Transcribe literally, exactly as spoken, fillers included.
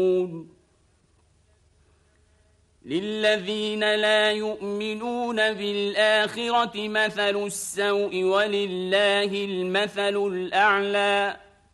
للذين لا يؤمنون بالآخرة مثل السوء ولله المثل الأعلى